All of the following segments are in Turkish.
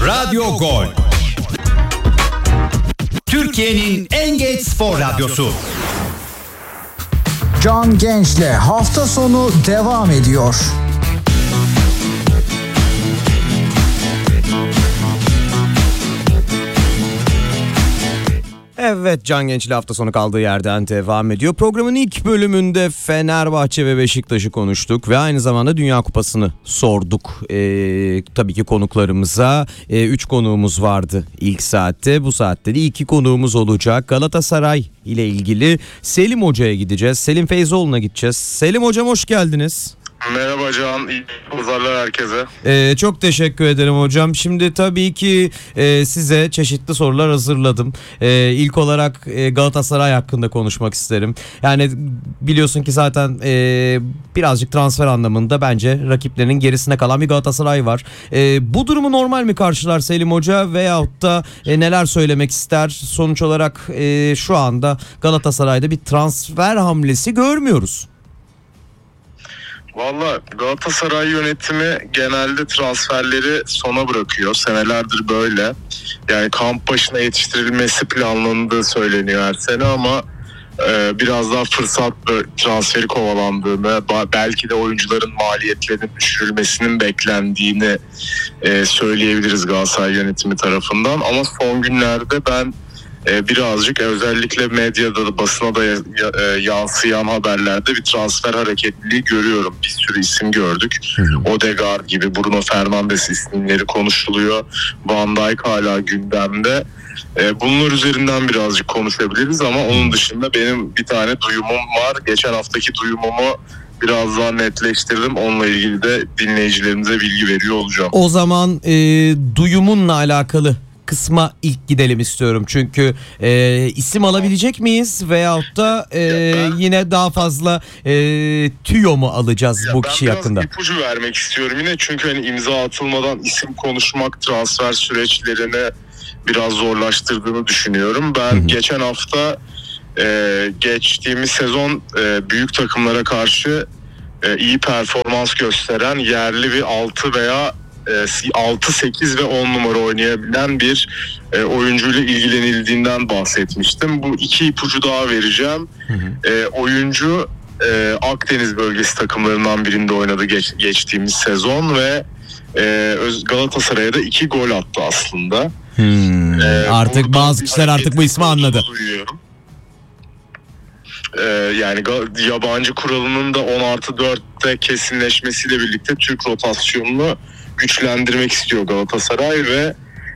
Radyo Gol. Türkiye'nin en geç spor radyosu. Can Genç'le hafta sonu devam ediyor. Evet, Can Genç'le hafta sonu kaldığı yerden devam ediyor. Programın ilk bölümünde Fenerbahçe ve Beşiktaş'ı konuştuk ve aynı zamanda Dünya Kupası'nı sorduk. Tabii ki konuklarımıza 3 konuğumuz vardı ilk saatte. Bu saatte de 2 konuğumuz olacak. Galatasaray ile ilgili Selim Hoca'ya gideceğiz. Selim Feyzoğlu'na gideceğiz. Selim Hocam, hoş geldiniz. Merhaba Can, iyi pazarlar herkese. Çok teşekkür ederim hocam. Şimdi tabii ki size çeşitli sorular hazırladım. İlk olarak Galatasaray hakkında konuşmak isterim. Yani biliyorsun ki zaten birazcık transfer anlamında bence rakiplerinin gerisine kalan bir Galatasaray var. Bu durumu normal mi karşılar Selim Hoca veyahut da neler söylemek ister? Sonuç olarak şu anda Galatasaray'da bir transfer hamlesi görmüyoruz. Valla Galatasaray yönetimi genelde transferleri sona bırakıyor. Senelerdir böyle. Yani kamp başına yetiştirilmesi planlandığı söyleniyor her sene ama biraz daha fırsat transferi kovalandığını, belki de oyuncuların maliyetlerinin düşürülmesinin beklendiğini söyleyebiliriz Galatasaray yönetimi tarafından. Ama son günlerde ben birazcık özellikle medyada da basına da yansıyan haberlerde bir transfer hareketliliği görüyorum. Bir sürü isim gördük. Odegaard gibi, Bruno Fernandes isimleri konuşuluyor. Van Dijk hala gündemde. Bunlar üzerinden birazcık konuşabiliriz ama onun dışında benim bir tane duyumum var. Geçen haftaki duyumumu biraz daha netleştirdim. Onunla ilgili de dinleyicilerimize bilgi veriyor olacağım. O zaman duyumunla alakalı kısma ilk gidelim istiyorum. Çünkü isim alabilecek miyiz veyahut da yine daha fazla tüyo mu alacağız bu kişi hakkında? Ben biraz ipucu vermek istiyorum yine, çünkü hani imza atılmadan isim konuşmak transfer süreçlerini biraz zorlaştırdığını düşünüyorum. Ben geçen hafta geçtiğimiz sezon büyük takımlara karşı iyi performans gösteren yerli bir 6, 8 ve 10 numara oynayabilen bir oyuncuyla ilgilenildiğinden bahsetmiştim. Bu 2 ipucu daha vereceğim. Oyuncu Akdeniz bölgesi takımlarından birinde oynadı geçtiğimiz sezon ve Galatasaray'a da 2 gol attı aslında. Artık bazı kişiler artık bu ismi anladı. Yani yabancı kuralının da 10+4'te kesinleşmesiyle birlikte Türk rotasyonunu güçlendirmek istiyor Galatasaray ve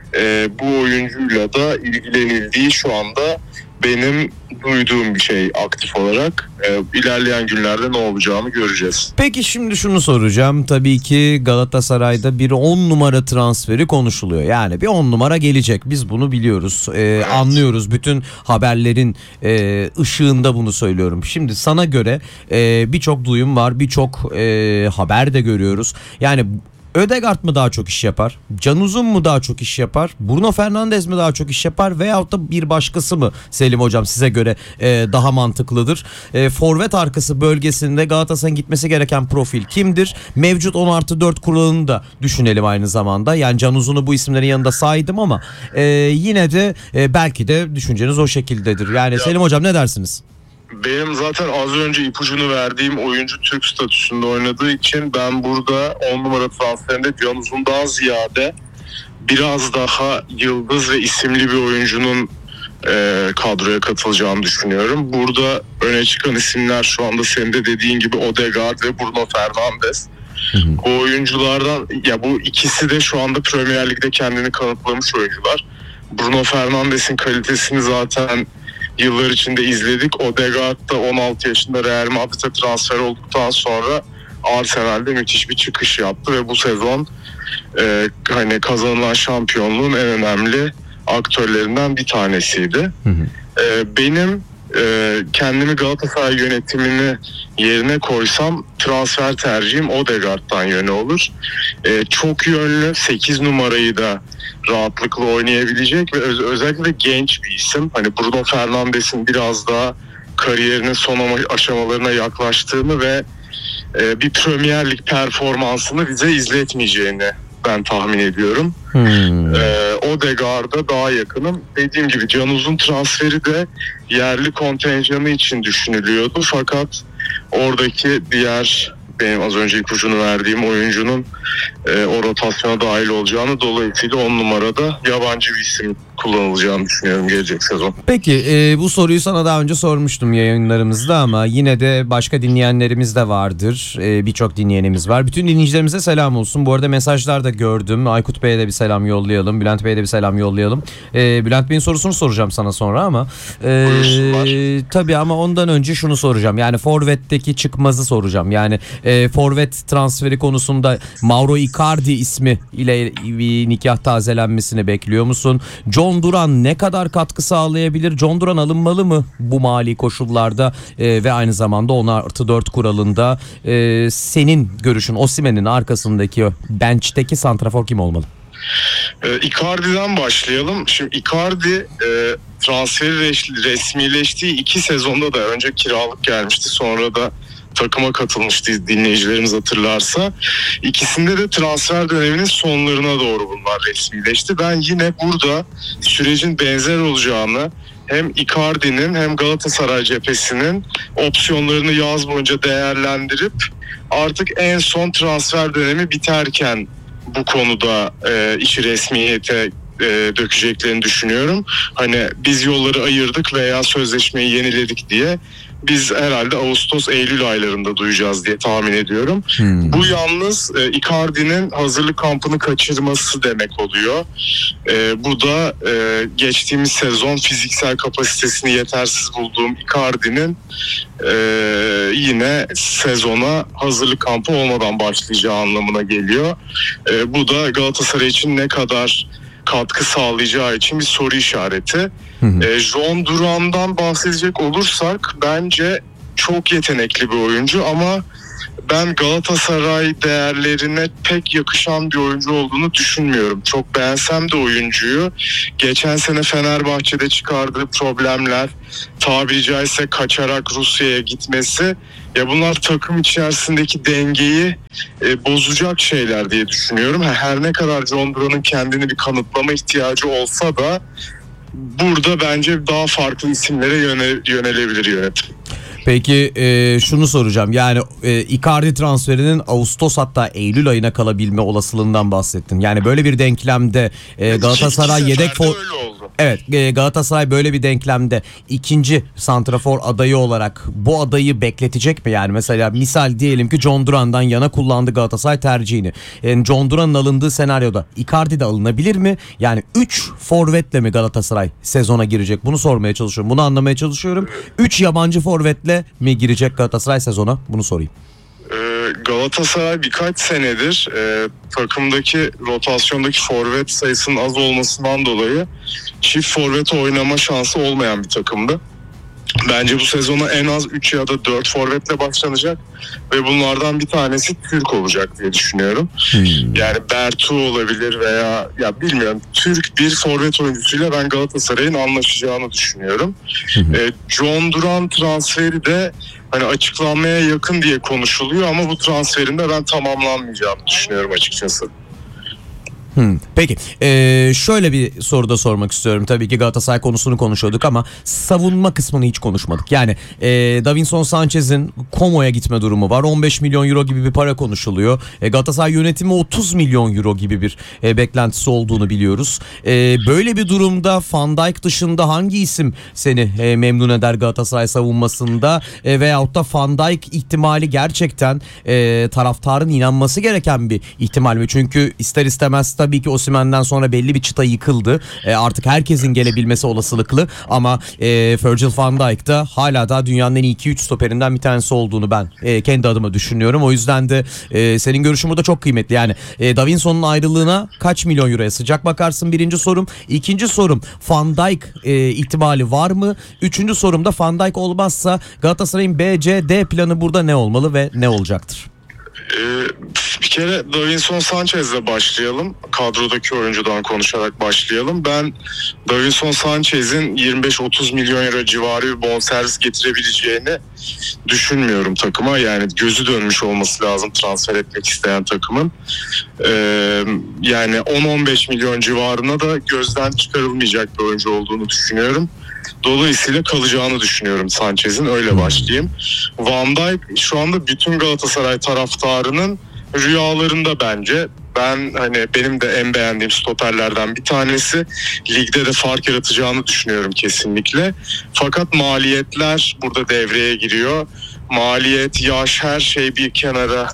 bu oyuncuyla da ilgilenildiği şu anda benim duyduğum bir şey aktif olarak. İlerleyen günlerde ne olacağını göreceğiz. Peki şimdi şunu soracağım. Tabii ki Galatasaray'da bir 10 numara transferi konuşuluyor. Yani bir 10 numara gelecek. Biz bunu biliyoruz. Evet. Anlıyoruz. Bütün haberlerin ışığında bunu söylüyorum. Şimdi sana göre birçok duyum var. Birçok haber de görüyoruz. Yani Ödegaard mı daha çok iş yapar? Can Uzun mu daha çok iş yapar? Bruno Fernandes mi daha çok iş yapar? Veyahut da bir başkası mı Selim Hocam size göre daha mantıklıdır? Forvet arkası bölgesinde Galatasaray'ın gitmesi gereken profil kimdir? Mevcut 10+4 kuralını da düşünelim aynı zamanda. Yani Can Uzun'u bu isimlerin yanında saydım ama yine de belki de düşünceniz o şekildedir. Yani Selim Hocam ne dersiniz? Benim zaten az önce ipucunu verdiğim oyuncu Türk statüsünde oynadığı için ben burada 10 numara transferinde Can Uzun daha ziyade biraz daha yıldız ve isimli bir oyuncunun kadroya katılacağını düşünüyorum. Burada öne çıkan isimler şu anda senin de dediğin gibi Odegaard ve Bruno Fernandes. Bu oyunculardan bu ikisi de şu anda Premier Lig'de kendini kanıtlamış oyuncular. Bruno Fernandes'in kalitesini zaten yıllar içinde izledik. Odegaard da 16 yaşında Real Madrid'e transfer olduktan sonra Arsenal'de müthiş bir çıkış yaptı ve bu sezon hani kazanılan şampiyonluğun en önemli aktörlerinden bir tanesiydi. Benim kendimi Galatasaray yönetimini yerine koysam transfer tercihim Odegaard'dan yöne olur. Çok yönlü 8 numarayı da rahatlıkla oynayabilecek ve özellikle genç bir isim. Hani Bruno Fernandes'in biraz daha kariyerinin son aşamalarına yaklaştığını ve bir Premier Lig performansını bize izletmeyeceğini ben tahmin ediyorum. Odegaard'a daha yakınım. Dediğim gibi Can Uzun transferi de yerli kontenjanı için düşünülüyordu. Fakat oradaki diğer benim az önce ipucunu verdiğim oyuncunun o rotasyona dahil olacağını, dolayısıyla 10 numarada yabancı bir isim kullanılacağını düşünüyorum gelecek sezon. Peki bu soruyu sana daha önce sormuştum yayınlarımızda ama yine de başka dinleyenlerimiz de vardır. Birçok dinleyenimiz var. Bütün dinleyicilerimize selam olsun. Bu arada mesajlar da gördüm. Aykut Bey'e de bir selam yollayalım. Bülent Bey'e de bir selam yollayalım. Bülent Bey'in sorusunu soracağım sana sonra ama tabii ama ondan önce şunu soracağım. Yani forvetteki çıkmazı soracağım. Yani forvet transferi konusunda Mauro Icardi ismi ile bir nikah tazelenmesini bekliyor musun? John Duran ne kadar katkı sağlayabilir? John Duran alınmalı mı bu mali koşullarda ve aynı zamanda 10+4 kuralında? Senin görüşün, Osimhen'in arkasındaki bench'teki santrafor kim olmalı? Icardi'den başlayalım. Şimdi Icardi transferi resmileştiği 2 sezonda da önce kiralık gelmişti, sonra da takıma katılmıştı, dinleyicilerimiz hatırlarsa. İkisinde de transfer döneminin sonlarına doğru bunlar resmileşti. Ben yine burada sürecin benzer olacağını, hem Icardi'nin hem Galatasaray cephesinin opsiyonlarını yaz boyunca değerlendirip artık en son transfer dönemi biterken bu konuda işi resmiyete dökeceklerini düşünüyorum. Hani biz yolları ayırdık veya sözleşmeyi yeniledik diye biz herhalde Ağustos-Eylül aylarında duyacağız diye tahmin ediyorum. Bu yalnız Icardi'nin hazırlık kampını kaçırması demek oluyor. Bu da geçtiğimiz sezon fiziksel kapasitesini yetersiz bulduğum Icardi'nin yine sezona hazırlık kampı olmadan başlayacağı anlamına geliyor. Bu da Galatasaray için ne kadar katkı sağlayacağı için bir soru işareti. John Duran'dan bahsedecek olursak bence çok yetenekli bir oyuncu ama ben Galatasaray değerlerine pek yakışan bir oyuncu olduğunu düşünmüyorum. Çok beğensem de oyuncuyu, geçen sene Fenerbahçe'de çıkardığı problemler, tabiri caizse kaçarak Rusya'ya gitmesi, ya bunlar takım içerisindeki dengeyi bozacak şeyler diye düşünüyorum. Her ne kadar John Duran'ın kendini bir kanıtlama ihtiyacı olsa da burada bence daha farklı isimlere yönelebilir yönetim. Peki şunu soracağım. Yani Icardi transferinin Ağustos hatta Eylül ayına kalabilme olasılığından bahsettin. Yani böyle bir denklemde Galatasaray yedek Evet, Galatasaray böyle bir denklemde ikinci santrafor adayı olarak bu adayı bekletecek mi? Yani mesela misal diyelim ki John Duran'dan yana kullandı Galatasaray tercihini. Yani John Duran'ın alındığı senaryoda Icardi de alınabilir mi? Yani 3 forvetle mi Galatasaray sezona girecek? Bunu sormaya çalışıyorum. Bunu anlamaya çalışıyorum. 3 yabancı forvetle mi girecek Galatasaray sezona? Bunu sorayım. Galatasaray birkaç senedir takımdaki rotasyondaki forvet sayısının az olmasından dolayı çift forvet oynama şansı olmayan bir takımdı. Bence bu sezona en az 3 ya da 4 forvetle başlanacak ve bunlardan bir tanesi Türk olacak diye düşünüyorum. Yani Bertu olabilir veya ya bilmiyorum, Türk bir forvet oyuncusuyla ben Galatasaray'ın anlaşacağını düşünüyorum. John Duran transferi de hani açıklanmaya yakın diye konuşuluyor ama bu transferin de ben tamamlanmayacağını düşünüyorum açıkçası. Peki şöyle bir soru da sormak istiyorum. Tabii ki Galatasaray konusunu konuşuyorduk ama savunma kısmını hiç konuşmadık. Yani Davinson Sanchez'in Como'ya gitme durumu var. 15 milyon euro gibi bir para konuşuluyor. Galatasaray yönetimi 30 milyon euro gibi bir beklentisi olduğunu biliyoruz. Böyle bir durumda Van Dijk dışında hangi isim seni memnun eder Galatasaray savunmasında? Veyahut da Van Dijk ihtimali gerçekten taraftarın inanması gereken bir ihtimal mi? Çünkü ister istemez tabii ki Osimhen'den sonra belli bir çıta yıkıldı. Artık herkesin gelebilmesi olasılıklı ama Virgil van Dijk da hala daha dünyanın en iyi 2-3 stoperinden bir tanesi olduğunu ben kendi adıma düşünüyorum. O yüzden de senin görüşün burada çok kıymetli. Yani Davinson'un ayrılığına kaç milyon euroya sıcak bakarsın, birinci sorum. İkinci sorum, Van Dijk ihtimali var mı? Üçüncü sorum da Van Dijk olmazsa Galatasaray'ın B, C, D planı burada ne olmalı ve ne olacaktır? Bir kere Davinson Sanchez'le başlayalım. Kadrodaki oyuncudan konuşarak başlayalım. Ben Davinson Sanchez'in 25-30 milyon euro civarı bir bonservis getirebileceğini düşünmüyorum takıma. Yani gözü dönmüş olması lazım transfer etmek isteyen takımın. Yani 10-15 milyon civarına da gözden çıkarılmayacak bir oyuncu olduğunu düşünüyorum. Dolayısıyla kalacağını düşünüyorum Sanchez'in, öyle başlayayım. Van Dijk şu anda bütün Galatasaray taraftarının rüyalarında bence. Benim de en beğendiğim stoperlerden bir tanesi. Ligde de fark yaratacağını düşünüyorum kesinlikle. Fakat maliyetler burada devreye giriyor. Maliyet, yaş, her şey bir kenara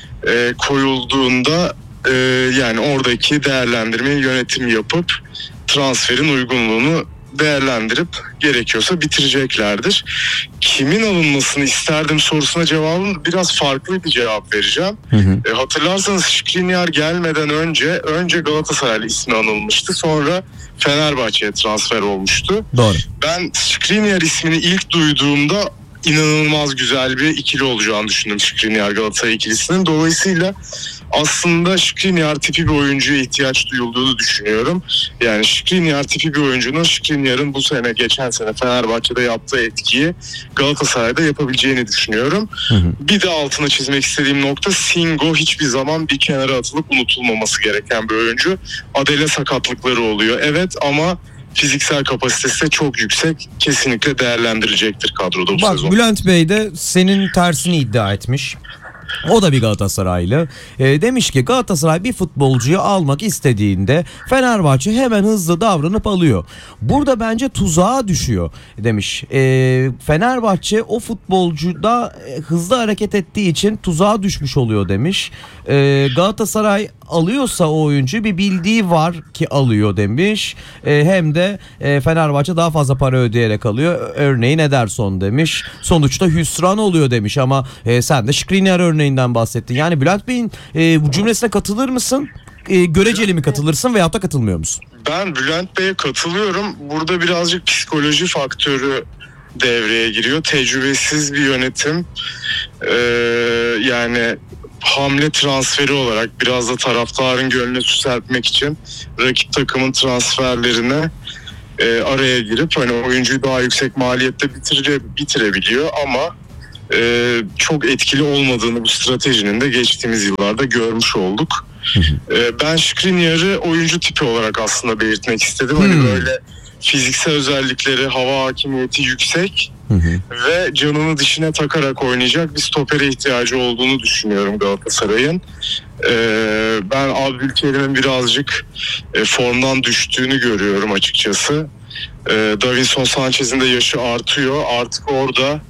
koyulduğunda yani oradaki değerlendirmeyi yönetim yapıp transferin uygunluğunu değerlendirip gerekiyorsa bitireceklerdir. Kimin alınmasını isterdim sorusuna cevabım biraz farklı bir cevap vereceğim. Hatırlarsanız Skriniar gelmeden önce Galatasaraylı ismi anılmıştı. Sonra Fenerbahçe'ye transfer olmuştu. Doğru. Ben Skriniar ismini ilk duyduğumda inanılmaz güzel bir ikili olacağını düşündüm Skriniar Galatasaray ikilisinin. Dolayısıyla aslında Skriniar tipi bir oyuncuya ihtiyaç duyulduğunu düşünüyorum. Yani Skriniar tipi bir oyuncunun Skriniar'ın bu sene, geçen sene Fenerbahçe'de yaptığı etkiyi Galatasaray'da yapabileceğini düşünüyorum. Bir de altına çizmek istediğim nokta, Singo hiçbir zaman bir kenara atılıp unutulmaması gereken bir oyuncu. Adele sakatlıkları oluyor evet, ama fiziksel kapasitesi de çok yüksek. Kesinlikle değerlendirecektir kadroda bu sezon. Bak, Bülent Bey de senin tersini iddia etmiş. O da bir Galatasaraylı. Demiş ki Galatasaray bir futbolcuyu almak istediğinde Fenerbahçe hemen hızlı davranıp alıyor. Burada bence tuzağa düşüyor demiş. Fenerbahçe o futbolcuda hızlı hareket ettiği için tuzağa düşmüş oluyor demiş. Galatasaray alıyorsa o oyuncu bir bildiği var ki alıyor demiş. Hem de Fenerbahçe daha fazla para ödeyerek alıyor. Örneğin Ederson demiş. Sonuçta hüsran oluyor demiş ama sen de Skriniar örneğinden bahsettin. Yani Bülent Bey'in bu cümlesine katılır mısın? Göreceli mi katılırsın veyahut da katılmıyor musun? Ben Bülent Bey'e katılıyorum. Burada birazcık psikoloji faktörü devreye giriyor. Tecrübesiz bir yönetim. Yani hamle transferi olarak biraz da taraftarın gönlünü süseltmek için rakip takımın transferlerine araya girip hani oyuncuyu daha yüksek maliyette bitirebiliyor ama çok etkili olmadığını bu stratejinin de geçtiğimiz yıllarda görmüş olduk. Ben Skriniar'ı oyuncu tipi olarak aslında belirtmek istedim. Hani böyle fiziksel özellikleri, hava hakimiyeti yüksek ve canını dişine takarak oynayacak bir stopere ihtiyacı olduğunu düşünüyorum Galatasaray'ın. Ben Abdülkerim'in birazcık formdan düştüğünü görüyorum açıkçası. Davinson Sanchez'in de yaşı artıyor. Artık orada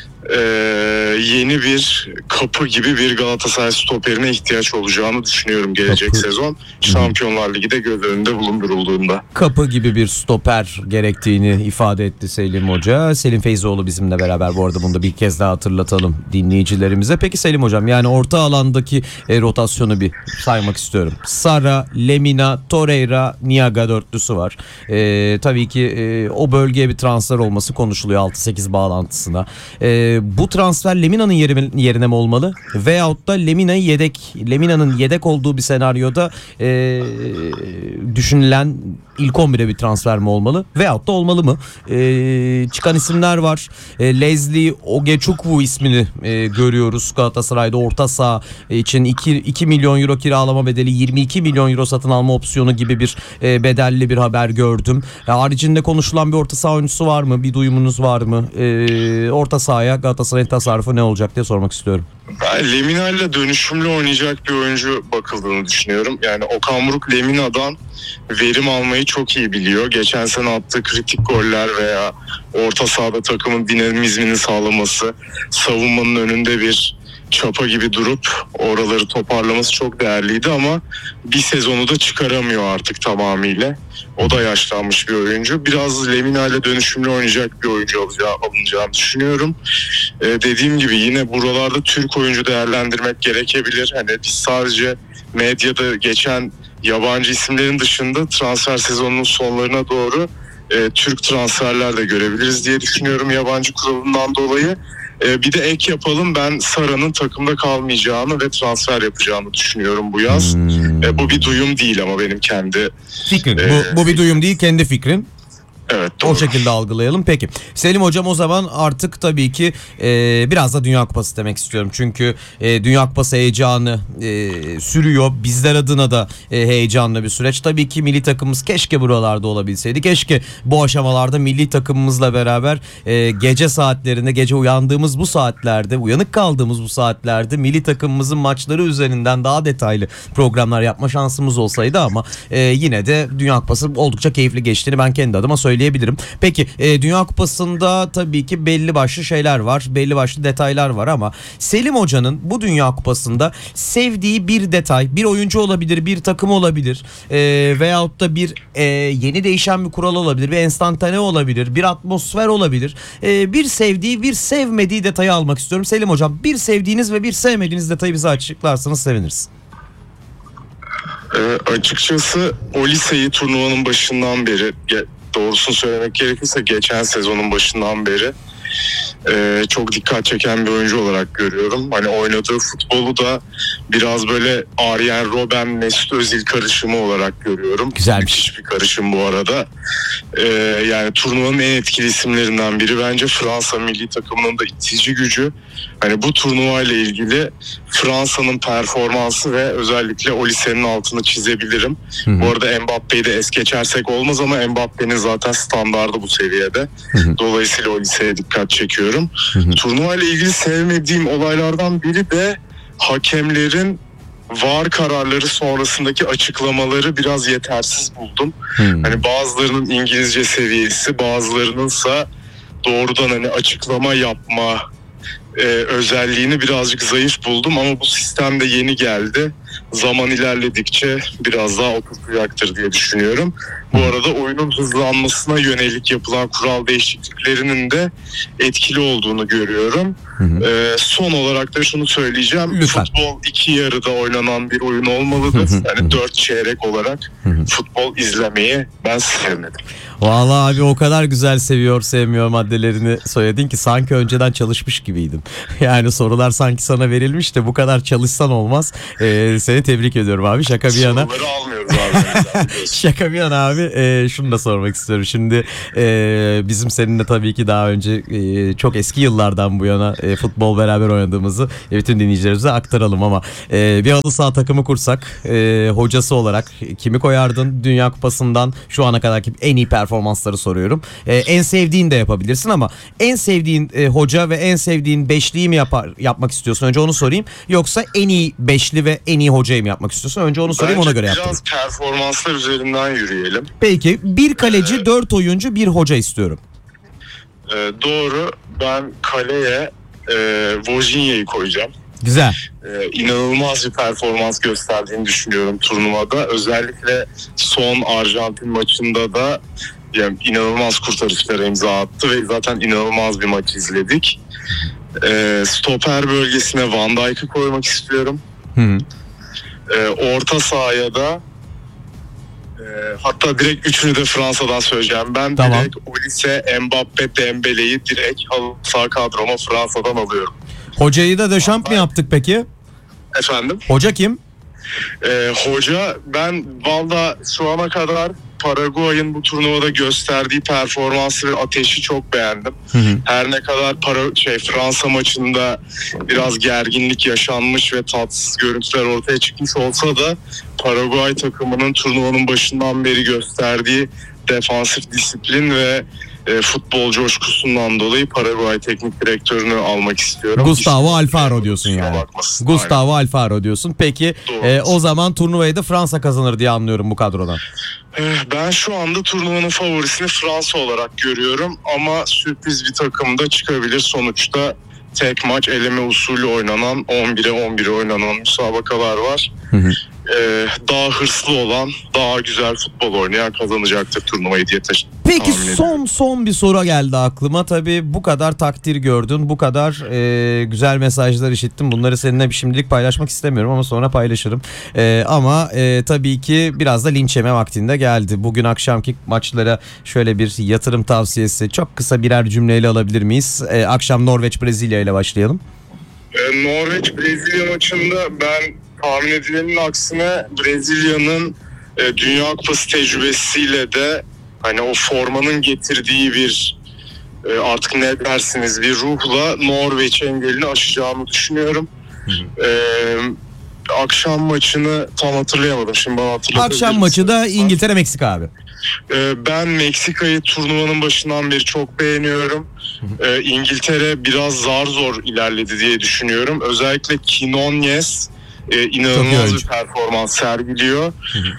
yeni bir kapı gibi bir Galatasaray stoperine ihtiyaç olacağını düşünüyorum gelecek sezon. Şampiyonlar Ligi de göz önünde bulundurulduğunda. Kapı gibi bir stoper gerektiğini ifade etti Selim Hoca. Selim Feyzoğlu bizimle beraber, bu arada bunu da bir kez daha hatırlatalım dinleyicilerimize. Peki Selim Hocam, yani orta alandaki rotasyonu bir saymak istiyorum. Sara, Lemina, Torreira, Niaga dörtlüsü var. Tabii ki o bölgeye bir transfer olması konuşuluyor 6-8 bağlantısına. Bu transfer Lemina'nın yerine mi olmalı? Veyahut da Lemina'nın yedek olduğu bir senaryoda düşünülen ilk 11'e bir transfer mi olmalı? Veyahut da olmalı mı? Çıkan isimler var. Leslie Ogechukwu ismini görüyoruz. Galatasaray'da orta saha için 2 milyon euro kiralama bedeli, 22 milyon euro satın alma opsiyonu gibi bir bedelli bir haber gördüm. Haricinde konuşulan bir orta saha oyuncusu var mı? Bir duyumunuz var mı? Orta sahaya Galatasaray'ın tasarrufu ne olacak diye sormak istiyorum. Ben Lemina ile dönüşümlü oynayacak bir oyuncu bakıldığını düşünüyorum. Yani Okan Buruk Lemina'dan verim almayı çok iyi biliyor. Geçen sene attığı kritik goller veya orta sahada takımın dinamizmini sağlaması, savunmanın önünde bir çapa gibi durup oraları toparlaması çok değerliydi ama bir sezonu da çıkaramıyor artık tamamıyla. O da yaşlanmış bir oyuncu. Biraz Lemina ile dönüşümlü oynayacak bir oyuncu alınacağını düşünüyorum. Dediğim gibi yine buralarda Türk oyuncu değerlendirmek gerekebilir. Hani biz sadece medyada geçen yabancı isimlerin dışında transfer sezonunun sonlarına doğru Türk transferler de görebiliriz diye düşünüyorum yabancı kuralından dolayı. Bir de ek yapalım, ben Sara'nın takımda kalmayacağını ve transfer yapacağını düşünüyorum bu yaz. Bu bir duyum değil ama benim kendi fikrin. Bu bir duyum değil, kendi fikrin. Evet, doğru. O şekilde algılayalım. Peki Selim hocam, o zaman artık tabii ki biraz da Dünya Kupası demek istiyorum. Çünkü Dünya Kupası heyecanı sürüyor. Bizler adına da heyecanlı bir süreç. Tabii ki milli takımımız keşke buralarda olabilseydi. Keşke bu aşamalarda milli takımımızla beraber gece saatlerinde, gece uyandığımız bu saatlerde, uyanık kaldığımız bu saatlerde milli takımımızın maçları üzerinden daha detaylı programlar yapma şansımız olsaydı, ama yine de Dünya Kupası oldukça keyifli geçtiğini ben kendi adıma söyleyebilirim. Peki Dünya Kupası'nda tabii ki belli başlı şeyler var, belli başlı detaylar var, ama Selim Hoca'nın bu Dünya Kupası'nda sevdiği bir detay, bir oyuncu olabilir, bir takım olabilir, veyahut da bir yeni değişen bir kural olabilir, bir enstantane olabilir, bir atmosfer olabilir. Bir sevdiği, bir sevmediği detayı almak istiyorum. Selim Hocam, bir sevdiğiniz ve bir sevmediğiniz detayı bize açıklarsanız seviniriz. Açıkçası o liseyi turnuvanın başından beri, doğrusunu söylemek gerekirse geçen sezonun başından beri çok dikkat çeken bir oyuncu olarak görüyorum. Hani oynadığı futbolu da biraz böyle Arjen Robben, Mesut Özil karışımı olarak görüyorum. Güzelmiş. Müthiş bir karışım bu arada. Yani turnuvanın en etkili isimlerinden biri. Bence Fransa milli takımının da itici gücü. Hani bu turnuvayla ilgili Fransa'nın performansı ve özellikle o lisenin altını çizebilirim. Bu arada Mbappe'yi de es geçersek olmaz, ama Mbappe'nin zaten standardı bu seviyede. Dolayısıyla o liseye dikkat çekiyorum. Turnuvayla ilgili sevmediğim olaylardan biri de hakemlerin VAR kararları sonrasındaki açıklamaları biraz yetersiz buldum. Hani bazılarının İngilizce seviyesi, bazılarınınsa doğrudan hani açıklama yapma özelliğini birazcık zayıf buldum, ama bu sistem de yeni geldi. Zaman ilerledikçe biraz daha oturtacaktır diye düşünüyorum. Bu arada oyunun hızlanmasına yönelik yapılan kural değişikliklerinin de etkili olduğunu görüyorum. Son olarak da şunu söyleyeceğim. Lütfen. Futbol 2 yarıda oynanan bir oyun olmalıdır. Yani 4 çeyrek olarak futbol izlemeyi ben sevmedim. Vallahi abi, o kadar güzel seviyor sevmiyor maddelerini söyledin ki sanki önceden çalışmış gibiydin. Yani sorular sanki sana verilmiş de bu kadar çalışsan olmaz. Seni tebrik ediyorum abi, şaka bir yana. Soruları almıyoruz abi. Şaka bir yana abi, şunu da sormak istiyorum. Şimdi bizim seninle tabii ki daha önce çok eski yıllardan bu yana futbol beraber oynadığımızı bütün dinleyicilerimize aktaralım, ama bir halı saha takımı kursak hocası olarak kimi koyardın? Dünya Kupası'ndan şu ana kadarki en iyi performansları soruyorum. En sevdiğin de yapabilirsin, ama en sevdiğin hoca ve en sevdiğin beşliyi mi yapmak istiyorsun? Önce onu sorayım. Yoksa en iyi beşli ve en iyi hocayı mı yapmak istiyorsun? Önce onu sorayım, ona göre yapalım. Biraz performanslar üzerinden yürüyelim. Peki, bir kaleci, 4 oyuncu, bir hoca istiyorum. Doğru. Ben kaleye Wojniak'ı koyacağım. Güzel. İnanılmaz bir performans gösterdiğini düşünüyorum turnuvada. Özellikle son Arjantin maçında da yani inanılmaz kurtarışlara imza attı ve zaten inanılmaz bir maç izledik. Stoper bölgesine Van Dijk'ı koymak istiyorum. Orta sahaya da hatta direkt üçünü de Fransa'dan söyleyeceğim. Ben tamam. Direkt Olise, Mbappe, Dembele'yi direkt halı saha kadroma Fransa'dan alıyorum. Hocayı da Deschamps mi yaptık peki? Efendim? Hoca kim? Hoca, ben valla şu ana kadar Paraguay'ın bu turnuvada gösterdiği performansı ve ateşi çok beğendim. Her ne kadar Fransa maçında biraz gerginlik yaşanmış ve tatsız görüntüler ortaya çıkmış olsa da Paraguay takımının turnuvanın başından beri gösterdiği defansif disiplin ve futbol coşkusundan dolayı Paraguay teknik direktörünü almak istiyorum. Gustavo Alfaro diyorsun yani. Gustavo Alfaro diyorsun. Peki o zaman turnuvayı da Fransa kazanır diye anlıyorum bu kadrodan. Ben şu anda turnuvanın favorisini Fransa olarak görüyorum, ama sürpriz bir takım da çıkabilir. Sonuçta tek maç eleme usulü oynanan, 11'e 11 oynanan müsabakalar var. Daha hırslı olan, daha güzel futbol oynayan kazanacaktır turnuvayı diye Peki son bir soru geldi aklıma. Tabii bu kadar takdir gördün, bu kadar güzel mesajlar işittim. Bunları seninle şimdilik paylaşmak istemiyorum ama sonra paylaşırım. Ama tabii ki biraz da linç yeme vaktinde geldi. Bugün akşamki maçlara şöyle bir yatırım tavsiyesi çok kısa birer cümleyle alabilir miyiz? Akşam Norveç-Brezilya ile başlayalım. Norveç-Brezilya maçında ben tahmin edilenin aksine Brezilya'nın Dünya Kupası tecrübesiyle de hani o formanın getirdiği bir artık ne dersiniz bir ruhla Norveç engelini aşacağını düşünüyorum. Akşam maçını tam hatırlayamadım. Şimdi bana hatırlatabilir misin? Akşam maçı da İngiltere-Meksika abi. Ben Meksika'yı turnuvanın başından beri çok beğeniyorum. İngiltere biraz zor ilerledi diye düşünüyorum. Özellikle Quinones inanılmaz bir performans sergiliyor.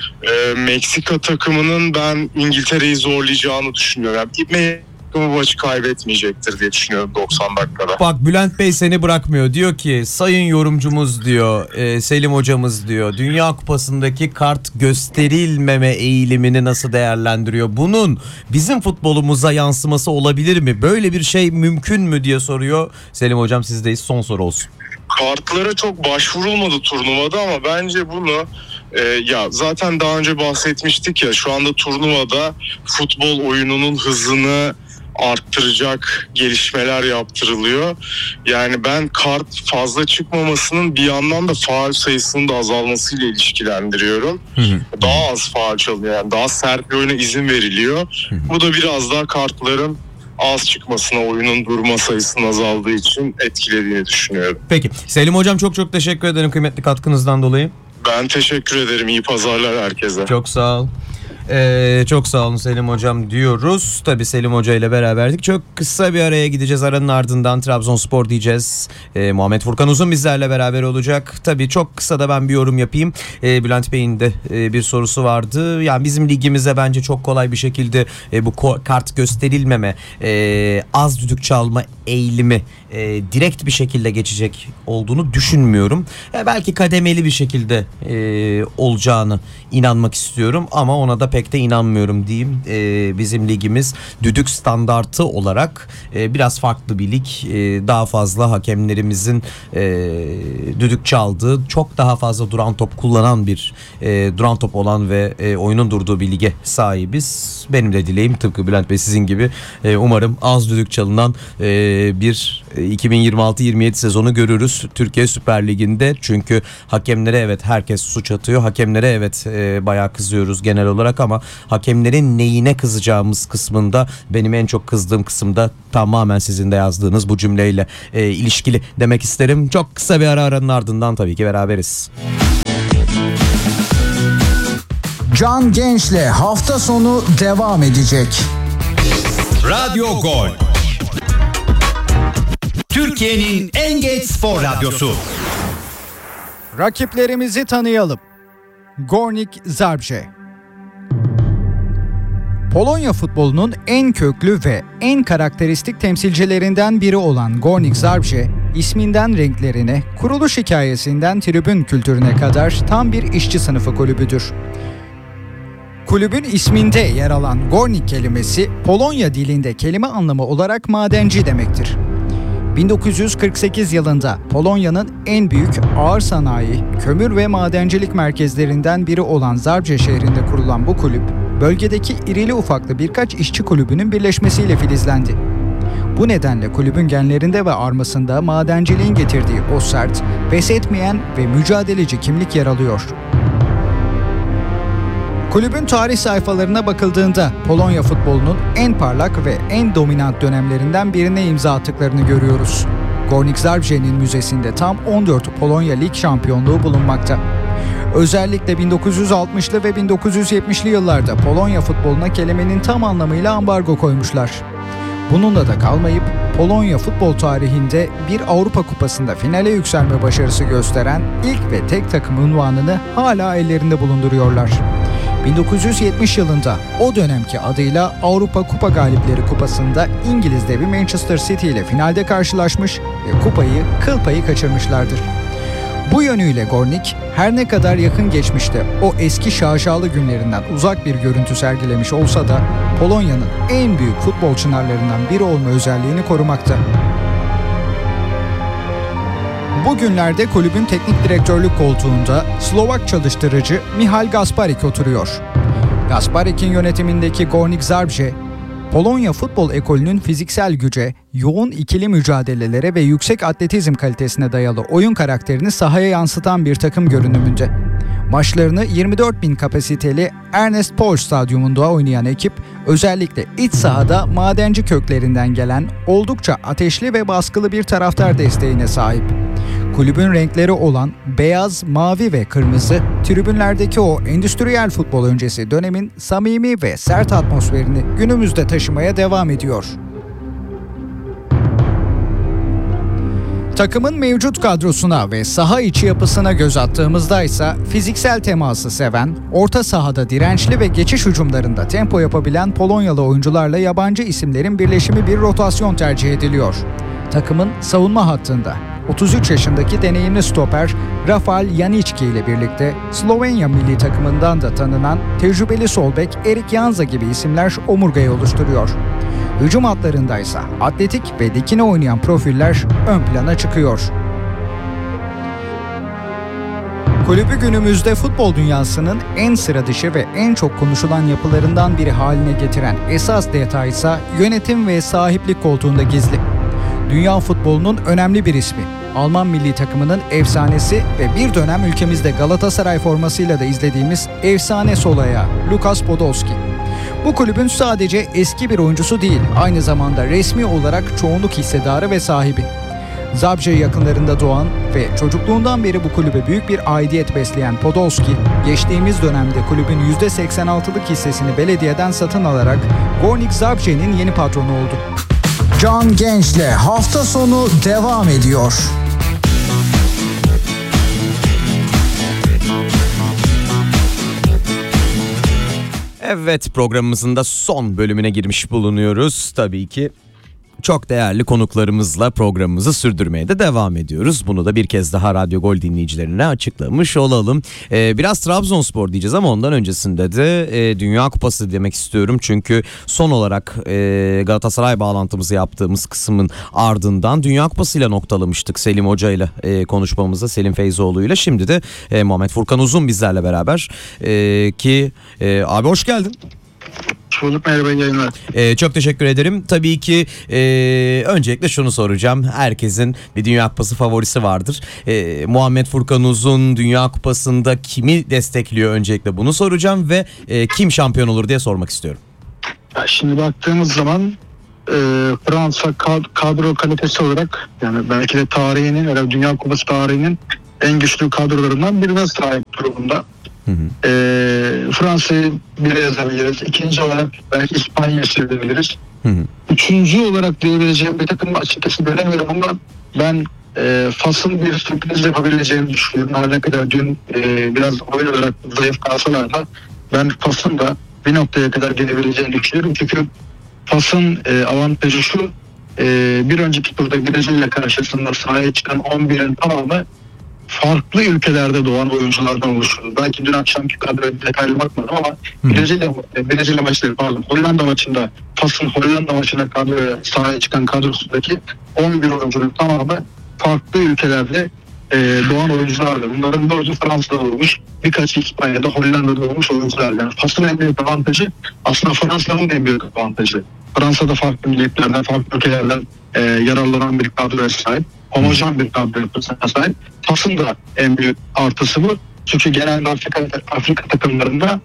Meksika takımının ben İngiltere'yi zorlayacağını düşünüyorum. Yani bu maçı kaybetmeyecektir diye düşünüyorum 90 dakikada. Bak Bülent Bey seni bırakmıyor. Diyor ki sayın yorumcumuz diyor, Selim hocamız diyor, Dünya Kupası'ndaki kart gösterilmeme eğilimini nasıl değerlendiriyor? Bunun bizim futbolumuza yansıması olabilir mi? Böyle bir şey mümkün mü diye soruyor. Selim hocam sizdeyiz, son soru olsun. Kartlara çok başvurulmadı turnuvada ama bence bunu ya zaten daha önce bahsetmiştik ya, şu anda turnuvada futbol oyununun hızını arttıracak gelişmeler yaptırılıyor. Yani ben kart fazla çıkmamasının bir yandan da faul sayısının da azalmasıyla ilişkilendiriyorum. Daha az faul çalınıyor, yani daha sert bir oyuna izin veriliyor. Bu da biraz daha kartların az çıkmasına, oyunun durma sayısının azaldığı için etkilediğini düşünüyorum. Peki Selim hocam çok teşekkür ederim kıymetli katkınızdan dolayı. Ben teşekkür ederim. İyi pazarlar herkese. Çok sağ ol. Çok sağ olun Selim hocam diyoruz. Tabii Selim hoca ile beraberdik. Çok kısa bir araya gideceğiz. Aranın ardından Trabzonspor diyeceğiz. Muhammed Furkan Uzun bizlerle beraber olacak. Tabii çok kısa da ben bir yorum yapayım. Bülent Bey'in de bir sorusu vardı. Yani bizim ligimize bence çok kolay bir şekilde bu kart gösterilmeme, az düdük çalma eğilimi direkt bir şekilde geçecek olduğunu düşünmüyorum. Belki kademeli bir şekilde olacağını inanmak istiyorum ama ona da pek de inanmıyorum diyeyim. Bizim ligimiz düdük standartı olarak biraz farklı bir lig. Daha fazla hakemlerimizin düdük çaldığı, çok daha fazla duran top kullanan bir duran top olan ve oyunun durduğu bir lige sahibiz. Benim de dileğim tıpkı Bülent Bey sizin gibi umarım az düdük çalınan bir 2026-27 sezonu görürüz Türkiye Süper Ligi'nde. Çünkü hakemlere evet herkes suç atıyor. Hakemlere evet bayağı kızıyoruz genel olarak ama hakemlerin neyine kızacağımız kısmında benim en çok kızdığım kısımda tamamen sizin de yazdığınız bu cümleyle ilişkili demek isterim. Çok kısa bir aranın ardından tabii ki beraberiz. Can Genç'le hafta sonu devam edecek. Radyo Gol. Türkiye'nin en geç spor radyosu. Rakiplerimizi tanıyalım. Górnik Zabrze. Polonya futbolunun en köklü ve en karakteristik temsilcilerinden biri olan Górnik Zabrze, isminden renklerine, kuruluş hikayesinden tribün kültürüne kadar tam bir işçi sınıfı kulübüdür. Kulübün isminde yer alan Górnik kelimesi Polonya dilinde kelime anlamı olarak madenci demektir. 1948 yılında Polonya'nın en büyük ağır sanayi, kömür ve madencilik merkezlerinden biri olan Zabrze şehrinde kurulan bu kulüp, bölgedeki irili ufaklı birkaç işçi kulübünün birleşmesiyle filizlendi. Bu nedenle kulübün genlerinde ve armasında madenciliğin getirdiği o sert, pes etmeyen ve mücadeleci kimlik yer alıyor. Kulübün tarih sayfalarına bakıldığında Polonya futbolunun en parlak ve en dominant dönemlerinden birine imza attıklarını görüyoruz. Górnik Zabrze'nin müzesinde tam 14 Polonya Lig şampiyonluğu bulunmakta. Özellikle 1960'lı ve 1970'li yıllarda Polonya futboluna kelimenin tam anlamıyla ambargo koymuşlar. Bununla da kalmayıp Polonya futbol tarihinde bir Avrupa Kupası'nda finale yükselme başarısı gösteren ilk ve tek takım unvanını hala ellerinde bulunduruyorlar. 1970 yılında o dönemki adıyla Avrupa Kupa Galipleri Kupası'nda İngiliz devi Manchester City ile finalde karşılaşmış ve kupayı kıl payı kaçırmışlardır. Bu yönüyle Gornik her ne kadar yakın geçmişte o eski şaşalı günlerinden uzak bir görüntü sergilemiş olsa da Polonya'nın en büyük futbol çınarlarından biri olma özelliğini korumakta. Bugünlerde kulübün teknik direktörlük koltuğunda Slovak çalıştırıcı Michal Gasparik oturuyor. Gasparik'in yönetimindeki Górnik Zabrze, Polonya futbol ekolünün fiziksel güce, yoğun ikili mücadelelere ve yüksek atletizm kalitesine dayalı oyun karakterini sahaya yansıtan bir takım görünümünde. Maçlarını 24.000 kapasiteli Ernest Pohl Stadyumunda oynayan ekip, özellikle iç sahada madenci köklerinden gelen oldukça ateşli ve baskılı bir taraftar desteğine sahip. Kulübün renkleri olan beyaz, mavi ve kırmızı, tribünlerdeki o endüstriyel futbol öncesi dönemin samimi ve sert atmosferini günümüzde taşımaya devam ediyor. Takımın mevcut kadrosuna ve saha içi yapısına göz attığımızda ise fiziksel teması seven, orta sahada dirençli ve geçiş hücumlarında tempo yapabilen Polonyalı oyuncularla yabancı isimlerin birleşimi bir rotasyon tercih ediliyor. Takımın savunma hattında 33 yaşındaki deneyimli stoper Rafal Janicki ile birlikte Slovenya milli takımından da tanınan tecrübeli sol bek Erik Janza gibi isimler omurgayı oluşturuyor. Hücum hatlarındaysa atletik ve dikine oynayan profiller ön plana çıkıyor. Kulübü günümüzde futbol dünyasının en sıra dışı ve en çok konuşulan yapılarından biri haline getiren esas detay ise yönetim ve sahiplik koltuğunda gizli. Dünya futbolunun önemli bir ismi, Alman milli takımının efsanesi ve bir dönem ülkemizde Galatasaray formasıyla da izlediğimiz efsane sol ayağı Lukas Podolski. Bu kulübün sadece eski bir oyuncusu değil, aynı zamanda resmi olarak çoğunluk hissedarı ve sahibi. Zabrze yakınlarında doğan ve çocukluğundan beri bu kulübe büyük bir aidiyet besleyen Podolski, geçtiğimiz dönemde kulübün %86'lık hissesini belediyeden satın alarak Górnik Zabrze'nin yeni patronu oldu. Can Genç'le hafta sonu devam ediyor. Evet, programımızın da son bölümüne girmiş bulunuyoruz. Tabii ki çok değerli konuklarımızla programımızı sürdürmeye de devam ediyoruz. Bunu da bir kez daha Radyo Gol dinleyicilerine açıklamış olalım. Biraz Trabzonspor diyeceğiz ama ondan öncesinde de Dünya Kupası demek istiyorum. Çünkü son olarak Galatasaray bağlantımızı yaptığımız kısmın ardından Dünya Kupası ile noktalamıştık Selim Hoca ile konuşmamızda, Selim Feyzoğlu ile. Şimdi de Muhammed Furkan Uzun bizlerle beraber ki abi hoş geldin. Bulduk, merhaba, yayınlar. Çok teşekkür ederim. Tabii ki öncelikle şunu soracağım. Herkesin bir Dünya Kupası favorisi vardır. Muhammed Furkan Uzun Dünya Kupası'nda kimi destekliyor, öncelikle bunu soracağım ve kim şampiyon olur diye sormak istiyorum. Ya şimdi baktığımız zaman Fransa kadro kalitesi olarak, yani belki de tarihinin, yani Dünya Kupası tarihinin en güçlü kadrolarından birine sahip durumda. Fransa'yı bire yazabiliriz. İkinci olarak belki İspanya'yı söyleyebiliriz. Üçüncü olarak diyebileceğim bir takım açıkçası göremiyorum ama ben Fas'ın bir sürpriz yapabileceğini düşünüyorum. Her ne kadar dün biraz oyun olarak zayıf kalsalar da ben Fas'ın da bir noktaya kadar gelebileceğini düşünüyorum. Çünkü Fas'ın avantajı şu, bir önceki turda Brezilya karşısında sahaya çıkan 11'in tamamı farklı ülkelerde doğan oyunculardan oluşuyor. Belki dün akşamki kadroya detaylı bakmadım ama Brezilya maçları, Hollanda maçında, Fas'ın Hollanda maçına kadroya sahaya çıkan kadrosundaki 11 oyuncunun tamamı farklı ülkelerde doğan oyunculardı. Bunların 4'ü Fransa'da doğmuş, birkaçı İspanya'da, Hollanda'da doğmuş oyuncular. Yani Fas'ın en büyük avantajı aslında Fransa'nın en büyük avantajı. Fransa'da farklı milletlerden, farklı ülkelerden yararlanan bir kadroya sahip. Homojen bir kadro yapısına sahip. Fas'ın da en büyük artısı bu. Çünkü genelde Afrika takımlarında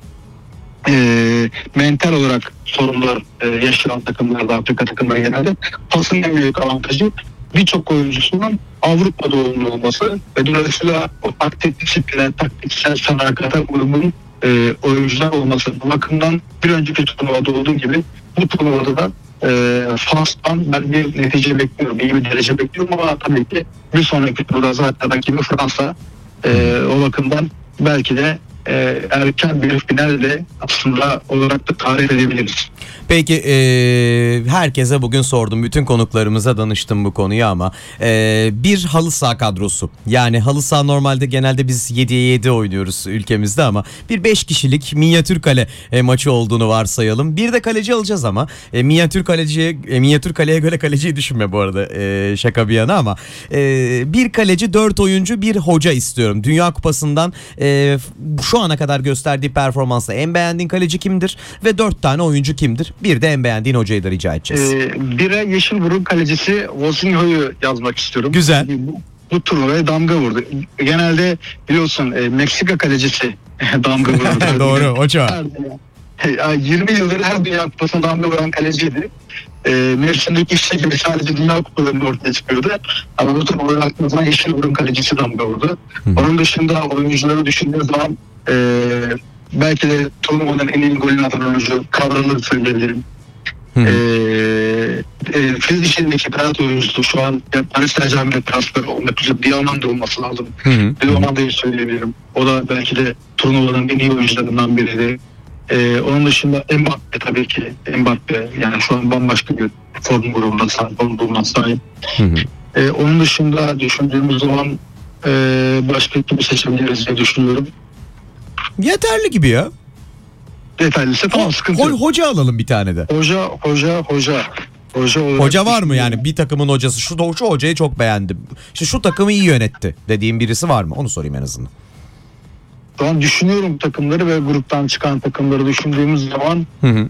mental olarak sorunlar yaşayan takımlarda, Afrika takımları genelde. Fas'ın en büyük avantajı birçok oyuncusunun Avrupa doğumlu olması ve dolayısıyla o taktik disipline, taktiksel sanakata uygun oyuncular olması. Bu bakımdan bir önceki turnuvada olduğu gibi bu turnuvada da Fas'tan ben bir netice bekliyorum, iyi bir derece bekliyorum ama tabii ki bir sonraki turda zaten rakibi Fransa. O bakımdan belki de erken bir finalle aslında olarak da tarif edebiliriz. Peki herkese bugün sordum. Bütün konuklarımıza danıştım bu konuyu ama bir halı saha kadrosu. Yani halı saha normalde genelde biz 7'ye 7 oynuyoruz ülkemizde ama bir 5 kişilik minyatür kale maçı olduğunu varsayalım. Bir de kaleci alacağız ama minyatür kaleye göre kaleciyi düşünme bu arada, şaka bir yana ama bir kaleci, 4 oyuncu, bir hoca istiyorum. Dünya Kupası'ndan şu ana kadar gösterdiği performansla en beğendiğin kaleci kimdir ve 4 tane oyuncu kimdir? Bir de en beğendiğin hocayı da rica edeceğiz. Bire Yeşilburun kalecisi Vozinho'yu yazmak istiyorum. Güzel. Bu turnuvaya damga vurdu. Genelde biliyorsun Meksika kalecisi damga vurdu. Doğru, hoca. 20 yıldır her Dünya Kupası'na damga vuran kaleciydi. Mevsimdeki işte gibi sadece Dünya Kupalarında ortaya çıkıyordu. Ama bu turnuvaya baktığımızda Yeşilburun kalecisi damga vurdu. Onun dışında oyuncuları düşündüğü zaman belki de turnuvanın en iyi golünü atan oyuncu Kavran'ı söyleyebilirim. Fil dişindeki penaltı oyuncusu şu an Paris Saint-Germain'de transfer olmak üzere Diamanda olması lazım. Diamanda'yı söyleyebilirim. O da belki de turnuvanın en iyi oyuncularından biriydi. Onun dışında Mbappe tabii ki. Mbappe yani şu an bambaşka bir form grubunda sahip. Onun dışında düşündüğümüz zaman başka kimi seçebiliriz diye düşünüyorum. Yeterli gibi ya. Detaylısı tamam, sıkıntı yok. Hoca alalım bir tane de. Hoca var mı yani bir takımın hocası? Şu hocayı çok beğendim. İşte şu takımı iyi yönetti dediğim birisi var mı? Onu sorayım en azından. Şu an düşünüyorum takımları ve gruptan çıkan takımları düşündüğümüz zaman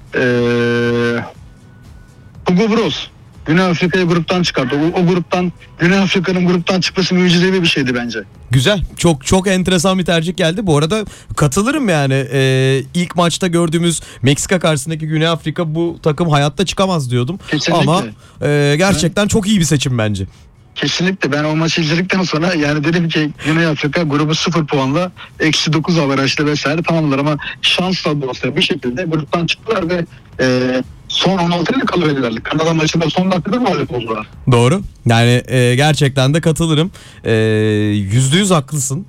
Hugo Broos Güney Afrika'yı gruptan çıkardı. O gruptan, Güney Afrika'nın gruptan çıkması mucizevi bir şeydi bence. Güzel. Çok enteresan bir tercih geldi. Bu arada katılırım yani. İlk maçta gördüğümüz Meksika karşısındaki Güney Afrika, bu takım hayatta çıkamaz diyordum. Kesinlikle. Ama gerçekten çok iyi bir seçim bence. Kesinlikle. Ben o maçı izledikten sonra yani dedim ki Güney Afrika grubu 0 puanla -9 averajla vesaire tamamlar ama şansla da olsa bir şekilde gruptan çıktılar ve son 16 ile kalıverdiler. Kanada maçında son dakikada mağlup oldular. Doğru. Yani gerçekten de katılırım. %100 haklısın.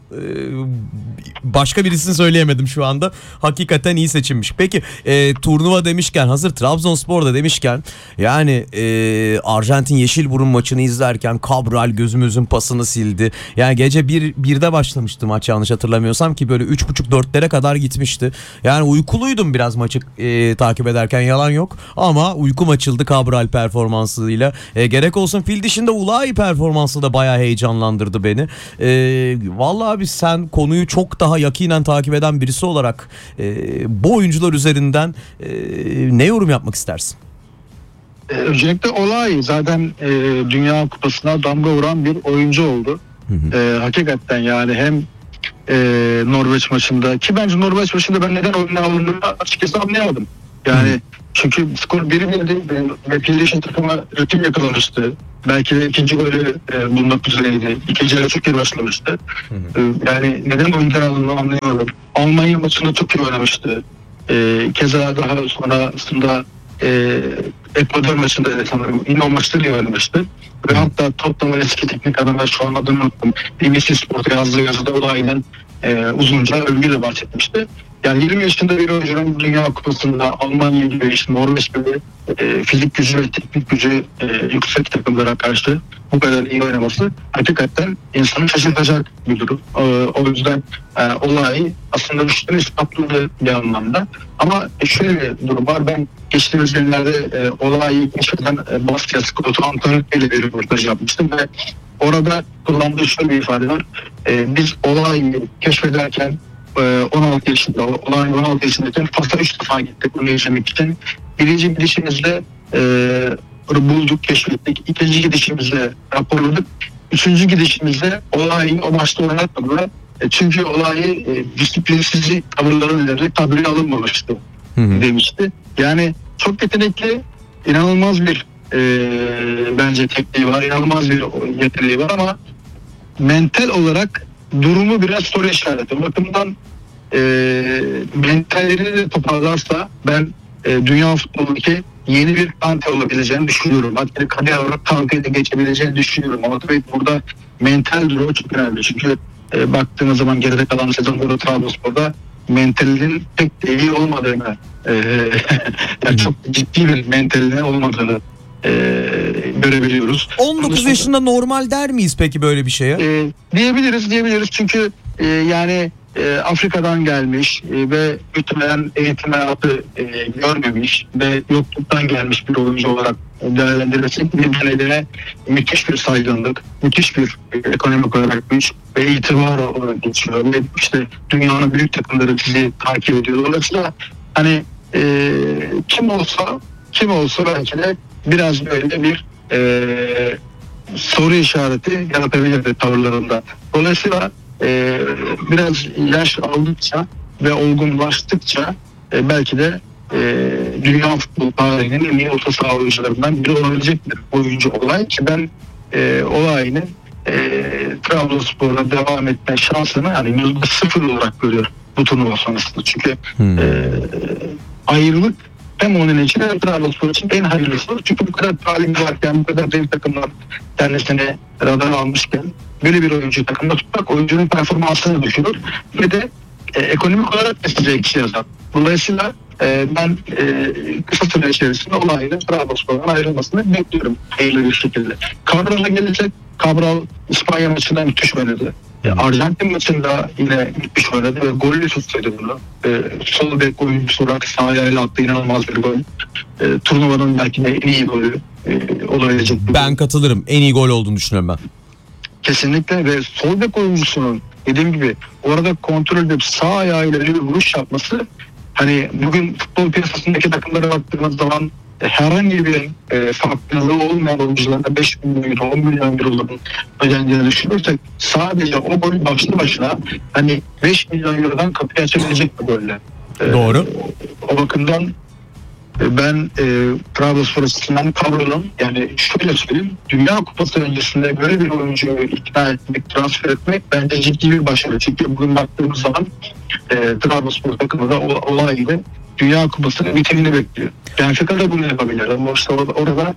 Başka birisini söyleyemedim şu anda. Hakikaten iyi seçilmiş. Peki turnuva demişken, hazır Trabzonspor'da demişken, yani Arjantin Yeşilburun maçını izlerken Cabral gözümüzün pasını sildi. Yani gece 1'de başlamıştı maç yanlış hatırlamıyorsam ki böyle 3.30-4'lere kadar gitmişti. Yani uykuluydum biraz maçı takip ederken, yalan yok. Ama uykum açıldı Cabral performansıyla. Gerek olsun fil dişinde Ulayi performansı da bayağı heyecanlandırdı beni. Vallahi abi sen konuyu çok daha yakinen takip eden birisi olarak bu oyuncular üzerinden ne yorum yapmak istersin? Öncelikle Ulayi zaten Dünya Kupası'na damga vuran bir oyuncu oldu. Hakikaten yani hem Norveç maçında ki bence Norveç maçında ben neden oyuna alındığını açıkçası anlayamadım. Yani çünkü skor 1-1'di ve Pildeş'in takımı ritim yakalamıştı. Belki de ikinci golü bulmak üzereydi. İkinci yarı çok iyi başlamıştı. Yani neden oyundan alındığını anlayamadım. Almanya maçında çok iyi oynamıştı. Keza daha sonrasında Ekvador maçında da sanırım yine o maçta iyi oynamıştı. Ve hatta Tottenham'ın eski teknik adamı, şu an adını unuttum, BBC Sport'a yazdığı yazıda Ulayi'den uzunca övgüyle bahsetmişti. Yani 20 yaşında bir oyuncunun Dünya Kupası'nda Almanya gibi, işte Norveç gibi fizik gücü ve teknik gücü yüksek takımlara karşı bu kadar iyi oynaması hakikaten insanı şaşırtacak bir durum. O yüzden Ulayi aslında üstüne ispatladı bir anlamda. Ama şöyle bir durum var. Ben geçtiğimiz günlerde Ulayi'yi keşfeden Bastia Skotu Antonio ile bir röportaj yapmıştım ve orada kullandığı şöyle bir ifade var. Biz Ulayi'yi keşfederken 16 yaşında, olan 16 yaşındayken Fas'a 3 defa gittik bunu yaşamak için. Birinci gidişimizde bulduk, keşfettik. İkinci gidişimizde raporladık. Üçüncü gidişimizde Ulayi'yi o maçta oynatmadılar. Çünkü Ulayi disiplinsizlik tavırları nedeniyle tabiri alınmamıştı demişti. Yani çok yetenekli, inanılmaz bir bence tekniği var, inanılmaz bir yeteneği var ama mental olarak durumu biraz soru işareti. O bakımdan mentallerini de toparlarsa ben dünya futbolundaki yeni bir Kante olabileceğini düşünüyorum. Hatta kariyer olarak Kante'yi de geçebileceğini düşünüyorum. Ama tabii burada mental durumu çok önemli. Çünkü baktığınız zaman geride kalan sezonlarda Trabzonspor'da mentalinin pek de iyi olmadığını Yani çok ciddi bir mentalite olmadığını görebiliyoruz. 19 yaşında normal der miyiz peki böyle bir şeye? Diyebiliriz çünkü yani Afrika'dan gelmiş ve muhtemelen eğitim hayatı görmemiş ve yokluktan gelmiş bir oyuncu olarak değerlendirirsek bir nedene müthiş bir saygınlık, müthiş bir ekonomik olarak güç ve itibar olarak geçiyor ve işte dünyanın büyük takımları sizi takip ediyor. Dolayısıyla hani kim olsa belki de biraz böyle bir soru işareti yaratabilirdi tavırlarında. Dolayısıyla biraz yaş aldıkça ve olgunlaştıkça belki de dünya futbol tarihinin en iyi orta saha oyuncularından biri olabilecek bir oyuncu olay ki ben olayının Trabzonspor'da devam etme şansını yani %0 olarak görüyorum bu turnuva sonrasında. Çünkü ayrılık hem onun için hem Trabzonspor için en hayırlısı. Çünkü bu kadar talihli varken, bu kadar dev takımlar kendisine radar almışken böyle bir oyuncuyu takımda tutmak oyuncunun performansını düşürür ve de ekonomik olarak da size eksi yazar. Dolayısıyla ben kısa süre içerisinde olayla Trabzonspor'dan ayrılmasını bekliyorum hayırlı bir şekilde. Cabral'a gelecek. Cabral İspanya maçında müthiş oynadı. Arjantin maçında yine müthiş oynadı ve golü tutsaydı bunu. Sol bek oyuncusu olarak sağ ayağıyla attığı inanılmaz bir gol. Turnuvanın belki de en iyi golü olabilecek. Ben katılırım. En iyi gol olduğunu düşünüyorum ben. Kesinlikle ve sol bek oyuncusunun dediğim gibi orada kontrol edip sağ ayağıyla bir vuruş yapması hani bugün futbol piyasasındaki takımlara baktığımız zaman herhangi bir farklılığı olmayan oyuncularda 5 milyon euro, 10 milyon euroların ödendiğini düşünürsek sadece o gol başlı başına hani 5 milyon eurodan kapıyı açabilecek bir golle. Doğru. O bakımdan ben Trabzonspor açısından Cabral'ın yani şöyle söyleyeyim Dünya Kupası öncesinde böyle bir oyuncuyu ikna etmek, transfer etmek bence ciddi bir başarı. Çünkü bugün baktığımız zaman Trabzonspor takımı da olaylı Dünya Kupası'nın bitimini bekliyor. Benfica da bunu yapabilir ama işte orada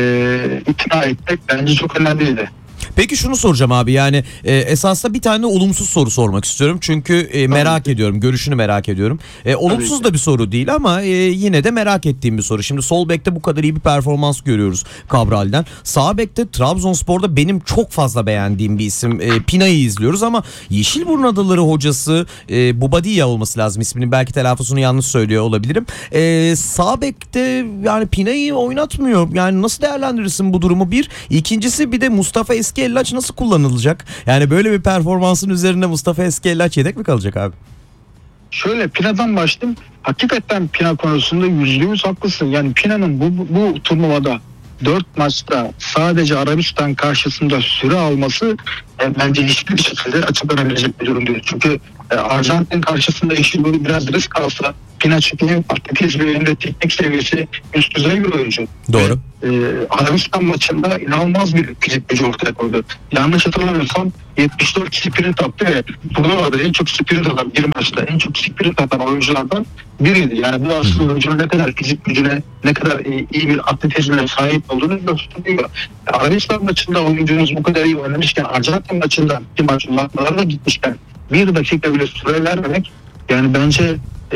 ikna etmek bence çok önemliydi. Peki şunu soracağım abi yani esasında bir tane olumsuz soru sormak istiyorum. Çünkü merak ediyorum, görüşünü merak ediyorum. Olumsuz da bir soru değil ama yine de merak ettiğim bir soru. Şimdi sol bekte bu kadar iyi bir performans görüyoruz Cabral'den. Sağ bekte Trabzonspor'da benim çok fazla beğendiğim bir isim Pina'yı izliyoruz ama Yeşilburun Adaları hocası Bubadiya olması lazım ismini. Belki telaffuzunu yanlış söylüyor olabilirim. Sağ bekte yani Pina'yı oynatmıyor. Yani nasıl değerlendirirsin bu durumu bir? İkincisi bir de Mustafa Eskellaç nasıl kullanılacak? Yani böyle bir performansın üzerine Mustafa Eskellaç yedek mi kalacak abi? Şöyle Pina'dan başlayayım. Hakikaten Pina konusunda %100 haklısın. Yani Pina'nın bu turnuvada 4 maçta sadece Arabistan karşısında süre alması bence hiçbir şekilde açıklanabilecek bir durum değil. Çünkü Arjantin karşısında Yeşilburun biraz risk alsa Pina çünkü hem atletizm ve hem de teknik seviyesi üst düzey bir oyuncu. Doğru. Arabistan maçında inanılmaz bir fizik gücü ortaya koydu. Yanlış hatırlamıyorsam 74 sprint attı ve turnuvada en çok sprint atan bir maçta en çok sprint atan oyunculardan biriydi. Yani bu aslında oyuncunun ne kadar fizik gücüne ne kadar iyi bir atletizmine sahip olduğunu gösteriyor. Arabistan maçında oyuncunuz bu kadar iyi oynamışken Arjantin maçında iki maç uzatmalara da gitmişken bir dakika bile süre vermemek yani bence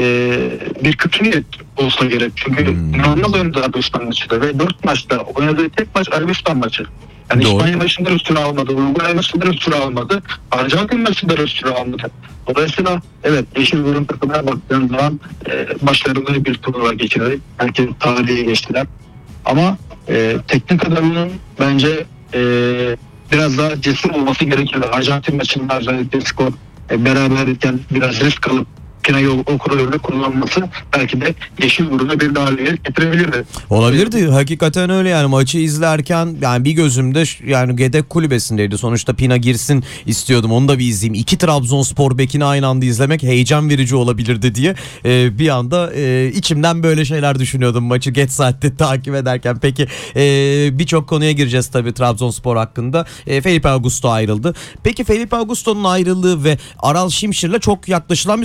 bir kötü niyet olsa gerek. Çünkü inanılmaz oynadı Arabistan maçında ve 4 maçta oynadığı tek maç Arabistan maçı. Yani Doğru. İspanya maçında da süre almadı, Uruguay maçında da süre almadı, Arjantin maçında da süre almadı. Dolayısıyla evet Yeşilburun takımına baktığım zaman başlarında bir turnuva geçirdi. Herkes tarihe geçtiler. Ama teknik adamının bence biraz daha cesur olması gerekiyor. Arjantin maçında özellikle skor beraberken biraz risk alıp Pina'yı o koridorda kullanması belki de Yeşilburun'a bir galibiyet getirebilirdi. Olabilirdi. Hakikaten öyle yani maçı izlerken yani bir gözümde yani yedek kulübesindeydi. Sonuçta Pina girsin istiyordum. Onu da bir izleyeyim. 2 Trabzonspor bekini aynı anda izlemek heyecan verici olabilirdi diye bir anda içimden böyle şeyler düşünüyordum maçı geç saatte takip ederken. Peki birçok konuya gireceğiz tabii Trabzonspor hakkında. Felipe Augusto ayrıldı. Peki Felipe Augusto'nun ayrılığı ve Aral Şimşir'le çok yaklaşılan bir süreç var.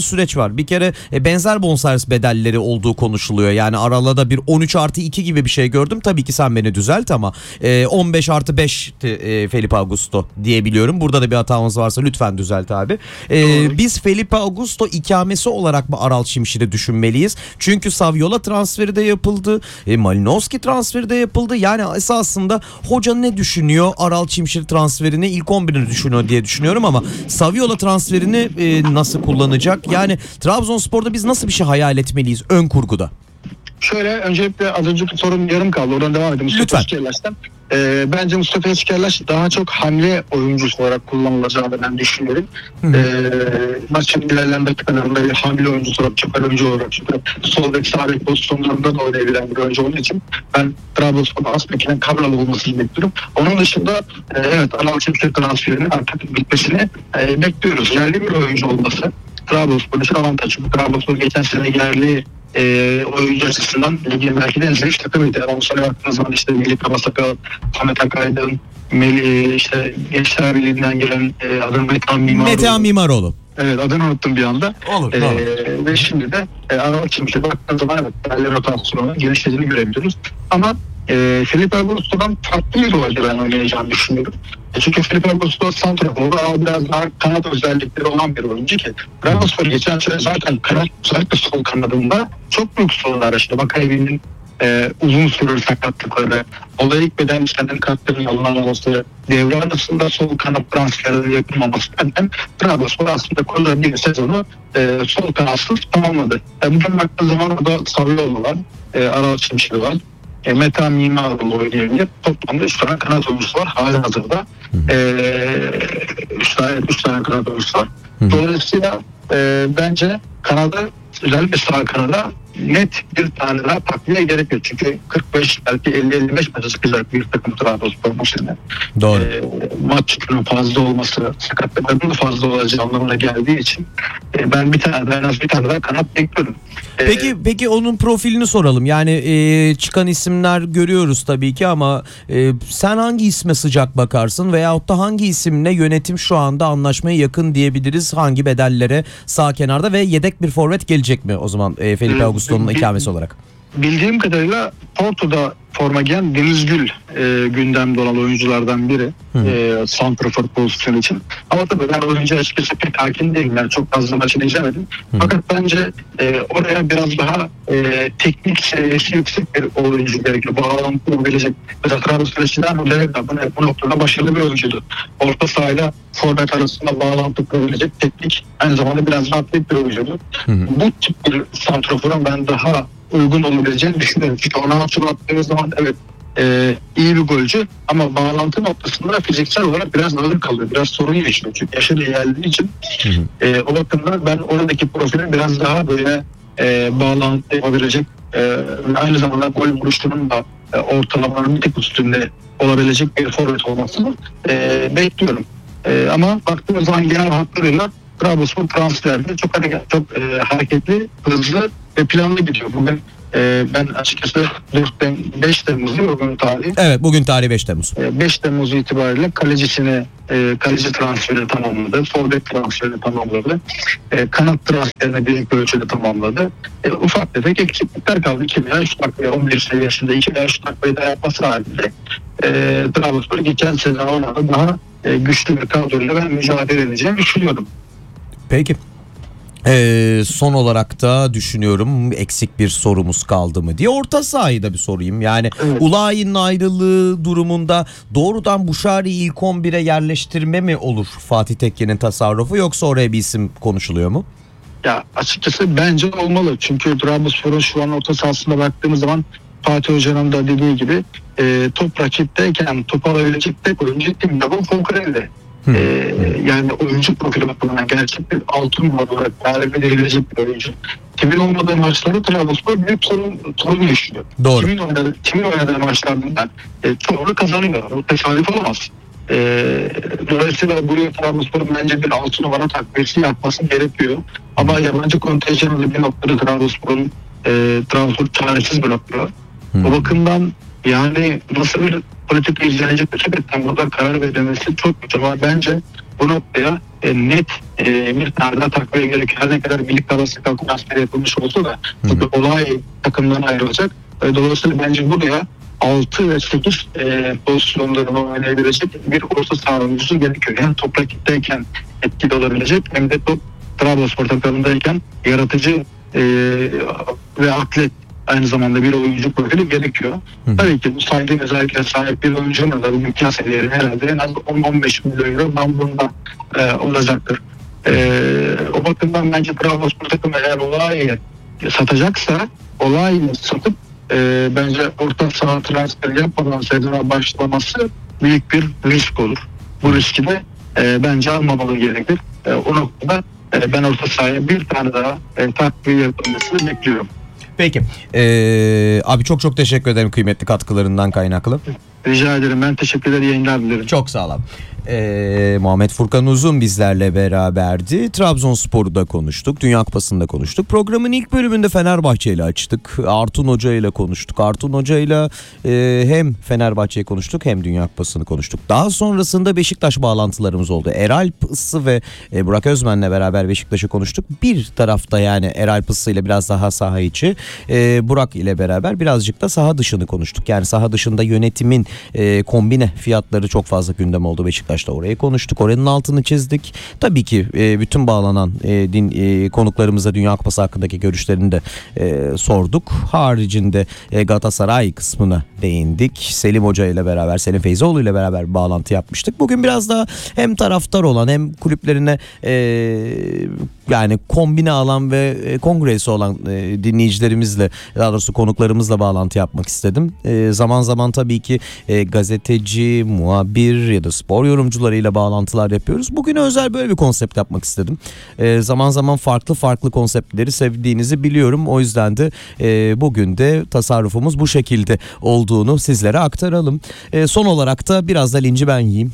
var. Bir kere benzer bonservis bedelleri olduğu konuşuluyor. Yani aralada bir 13+2 gibi bir şey gördüm. Tabii ki sen beni düzelt ama 15+5 Felipe Augusto diyebiliyorum. Burada da bir hatamız varsa lütfen düzelt abi. Biz Felipe Augusto ikamesi olarak mı Aral Şimşir'i düşünmeliyiz? Çünkü Saviola transferi de yapıldı. Malinowski transferi de yapıldı. Yani esasında hoca ne düşünüyor? Aral Şimşir transferini ilk 11'ini düşünüyor diye düşünüyorum ama Saviola transferini nasıl kullanacak? Yani Trabzonspor'da biz nasıl bir şey hayal etmeliyiz ön kurguda? Şöyle, öncelikle az önceki sorum yarım kaldı. Oradan devam edeyim. Lütfen. Bence Mustafa Eskerlaş daha çok hamle oyuncusu olarak kullanılacağını ben düşünüyorum. Maçın ilerleyen dakikalarında bir hamle oyuncusu olarak, çok oyuncu olarak, çünkü sol bek sağ bek pozisyonlarında da oynayabilen bir oyuncu olduğu için ben Trabzonspor'un Asbek'in kadrolu olmasını bekliyorum. Onun dışında evet, Aral Şimşir transferinin artık bitmesini bekliyoruz. Yerli bir oyuncu olması Trabzonspor için avantaj. Çünkü Trabzonspor geçen sene yerli oyuncu açısından ligin belki de en zayıf takımıydı. Ama sonra baktığınız zaman işte Melih Kabasakal, Ahmet Akaydın, işte Gençler Birliği'nden gelen adını Metehan Mimaroğlu. Evet, adını unuttum bir anda. Olur. Ve şimdi de Aral Şimşir'e baktığınız zaman evet, değerli rotasyonu genişlediğini görebiliyoruz. Ama Felipe Augusto'dan farklı bir rolde ben oynayacağını düşünüyorum. Çünkü Felipe Augusto santraforda biraz daha kanat özellikleri olan bir oyuncu ki Trabzonspor geçen sene zaten kanat, özellikle sol kanadında çok büyük sorunlar yaşadı. Bakayevi'nin uzun süreli sakatlıkları, olaya ilk beden kendini kartlarının alınamaması, devre arasında sol kanat transferleri yapılmaması hem Trabzonspor aslında konuda bir sezonu sol kanatsız tamamladı. Bugün baktığı zaman orada Saviola var, Aral Şimşir var. Metehan Mimaroğlu oynayabilir. Toplamda 3 tane kanat oyuncusu var hala hazırda. 3 tane kanat oyuncusu var. Dolayısıyla bence Kanada, özellikle sağ kanada net bir tane daha takviye gerekiyor. Çünkü 45 belki 50-55 maça çıkacak bir takım Trabzonspor bu sene. Doğru. Maç yükünün fazla olması, sakatlıkların da fazla olacağı anlamına geldiği için ben en az bir tane daha kanat bekliyorum. Peki onun profilini soralım. Yani çıkan isimler görüyoruz tabii ki ama sen hangi isme sıcak bakarsın veyahut da hangi isimle yönetim şu anda anlaşmaya yakın diyebiliriz? Hangi bedellere sağ kenarda ve yedek bir forvet gelecek mi o zaman Felipe Augusto'nun ikamesi olarak? Bildiğim kadarıyla Porto'da forma giyen Deniz Gül gündemde olan oyunculardan biri santrafor pozisyonu için. Ama tabii ben oyuncu açıkçası pek hakim değilim. Yani çok fazla maçını izlemedim. Fakat bence oraya biraz daha teknik seviyesi yüksek bir oyuncu gerekiyor. Bağlantı olabilecek. Mesela Trabzonspor'dan bu noktada başarılı bir oyuncuydu. Orta sahayla forvet arasında bağlantı kurabilecek teknik, aynı zamanda biraz daha atlet bir oyuncuydu. Bu tip bir santraforun ben daha uygun olabileceğini düşünüyorum. Çünkü ona hatırlattığımız zaman evet iyi bir golcü ama bağlantı noktasında fiziksel olarak biraz ağır kalıyor. Biraz sorun yaşıyor. Çünkü yaşı da geldiği için o bakımdan ben oradaki profilin biraz daha böyle bağlantı yapabilecek aynı zamanda gol vuruşunun da ortalamaların bir tık üstünde olabilecek bir forvet olmasını bekliyorum. Ama baktığımız zaman genel hatlarıyla Trabzonspor transferde çok hareketli, hızlı ve planlı gidiyor. Bugün ben açıkçası 5 Temmuz'u bugün tarihi. Evet, bugün tarih 5 Temmuz. 5 Temmuz itibariyle kaleci transferini tamamladı. Forvet transferini tamamladı. Kanat transferini büyük ölçüde tamamladı. Ufak tefek eksiklikler kaldı. 2 veya 3 dakika 11 seviyesinde 2 veya 3 dakikayı da yapması halinde Trabzonspor geçen sene orada daha güçlü bir kadroyla ben mücadele edeceğimi düşünüyorum. Peki. Son olarak da düşünüyorum eksik bir sorumuz kaldı mı diye orta sahayı da bir sorayım. Yani evet. Ulai'nin ayrılığı durumunda doğrudan Buşari'yi ilk 11'e yerleştirme mi olur Fatih Tekke'nin tasarrufu, yoksa oraya bir isim konuşuluyor mu? Ya açıkçası bence olmalı. Çünkü Trabzonspor'un şu an orta sahasına baktığımız zaman Fatih Hoca'nın da dediği gibi top rakipteyken top alabilecek tek oyuncu Tim Double Fonkrel'de. Yani oyuncu profili bakımından gerçek bir altın numara olarak tarif edilebilecek bir oyuncu. Kimin olmadığı maçlarda Trabzonspor büyük sorun yaşıyor. Doğru. Kimin oynadığı maçlardan çoğunu kazanıyor. Bu tesadüf olamaz. Dolayısıyla buraya Trabzonspor'un bence bir altın numara takviyesi yapması gerekiyor. Ama yabancı kontenjanında bir noktada Trabzonspor çaresiz bırakıyor. O bakımdan yani nasıl bir politika izlenecek hakikaten burada karar verilmesi çok güç ama bence bu noktaya net bir tane daha takviye gerekiyor. Her ne kadar birlik arası transfer yapılmış olsa da çünkü olay takımdan ayrılacak. Dolayısıyla bence buraya 6 ve 8 pozisyonlarını oynayabilecek bir orta saha oyuncusu gerekiyor. Hem top rakitteyken etkili olabilecek hem de top Trabzonspor takımındayken yaratıcı ve atlet aynı zamanda bir oyuncu profili gerekiyor. Tabii ki bu saydığım özellikle sahip bir oyuncunun da bugün piyasa değeri herhalde en az 10-15 milyon euro bandında olacaktır. O bakımdan bence Trabzonspor takımı eğer Olai'yi satacaksa Olai'yi satıp bence orta saha transferi yapmadan sezona başlaması büyük bir risk olur. Bu riski de bence almamalı gerekir. O noktada ben orta sahaya bir tane daha takviye yapılmasını bekliyorum. Peki. Abi çok teşekkür ederim kıymetli katkılarından kaynaklı. Rica ederim. Ben teşekkür ederim. Yayınlar dilerim. Çok sağ olun. Muhammed Furkan Uzun bizlerle beraberdi. Trabzonspor'u da konuştuk. Dünya Kupası'nı da konuştuk. Programın ilk bölümünde Fenerbahçe ile açtık. Artun Hoca ile konuştuk. Artun Hoca ile hem Fenerbahçe'yi konuştuk hem Dünya Kupası'nı konuştuk. Daha sonrasında Beşiktaş bağlantılarımız oldu. Eralp Issı ve Burak Özmen'le beraber Beşiktaş'ı konuştuk. Bir tarafta yani Eralp Issı ile biraz daha saha içi, Burak ile beraber birazcık da saha dışını konuştuk. Yani saha dışında yönetimin kombine fiyatları çok fazla gündem oldu Beşiktaş'ta. Orayı konuştuk. Oranın altını çizdik. Tabii ki bütün bağlanan konuklarımıza Dünya Kupası hakkındaki görüşlerini de sorduk. Haricinde Galatasaray kısmına değindik. Selim Hoca ile beraber, Selim Feyzoğlu ile beraber bir bağlantı yapmıştık. Bugün biraz daha hem taraftar olan hem kulüplerine yani kombine alan ve kongresi olan dinleyicilerimizle, daha doğrusu konuklarımızla bağlantı yapmak istedim. Zaman zaman tabii ki gazeteci, muhabir ya da spor yorumcularıyla bağlantılar yapıyoruz. Bugün özel böyle bir konsept yapmak istedim. Zaman zaman farklı konseptleri sevdiğinizi biliyorum. O yüzden de bugün de tasarrufumuz bu şekilde olduğunu sizlere aktaralım. Son olarak da biraz da linci ben yiyeyim.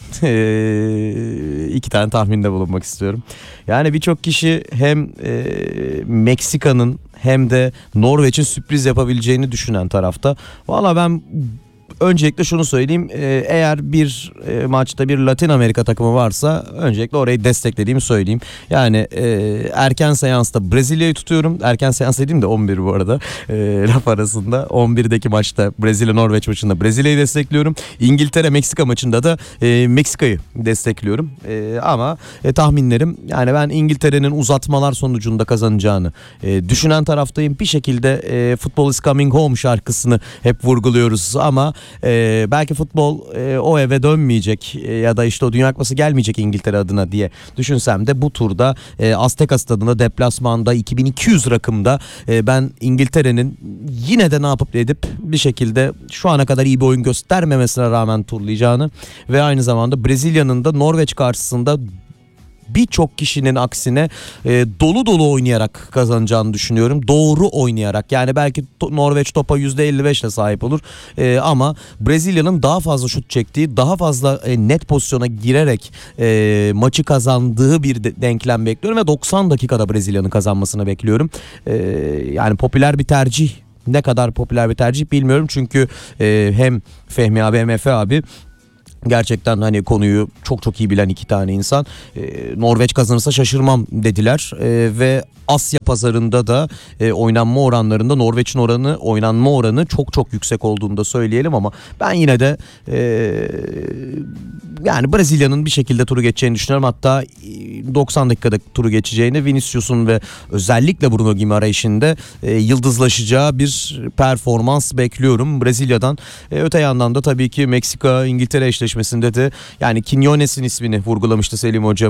2 tane tahminde bulunmak istiyorum. Yani birçok kişi hem Meksika'nın hem de Norveç'in sürpriz yapabileceğini düşünen tarafta. Valla ben öncelikle şunu söyleyeyim, eğer bir maçta bir Latin Amerika takımı varsa öncelikle orayı desteklediğimi söyleyeyim. Yani erken seansta Brezilya'yı tutuyorum. Erken seans dediğim de 11 bu arada, laf arasında. 11'deki maçta Brezilya-Norveç maçında Brezilya'yı destekliyorum. İngiltere-Meksika maçında da Meksika'yı destekliyorum. Ama tahminlerim, yani ben İngiltere'nin uzatmalar sonucunda kazanacağını düşünen taraftayım. Bir şekilde Football is Coming Home şarkısını hep vurguluyoruz ama belki futbol o eve dönmeyecek ya da işte o Dünya Kupası gelmeyecek İngiltere adına diye düşünsem de bu turda Azteca stadında deplasmanda 2200 rakımda ben İngiltere'nin yine de ne yapıp edip bir şekilde şu ana kadar iyi bir oyun göstermemesine rağmen turlayacağını ve aynı zamanda Brezilya'nın da Norveç karşısında birçok kişinin aksine dolu oynayarak kazanacağını düşünüyorum. Doğru oynayarak, yani belki Norveç topa %55 ile sahip olur ama Brezilya'nın daha fazla şut çektiği, daha fazla net pozisyona girerek maçı kazandığı bir denklem bekliyorum ve 90 dakikada Brezilya'nın kazanmasını bekliyorum. Yani popüler bir tercih. Ne kadar popüler bir tercih bilmiyorum çünkü hem Fehmi abi hem Efe abi gerçekten hani konuyu çok iyi bilen 2 tane insan. Norveç kazanırsa şaşırmam dediler ve Asya pazarında da oynanma oranlarında Norveç'in oynanma oranı çok yüksek olduğunu da söyleyelim ama ben yine de yani Brezilya'nın bir şekilde turu geçeceğini düşünüyorum. Hatta 90 dakikada turu geçeceğini, Vinicius'un ve özellikle Bruno Guimaraes'in de yıldızlaşacağı bir performans bekliyorum Brezilya'dan. Öte yandan da tabii ki Meksika-İngiltere eşleşmesinde de yani Quiñones'in ismini vurgulamıştı Selim Hoca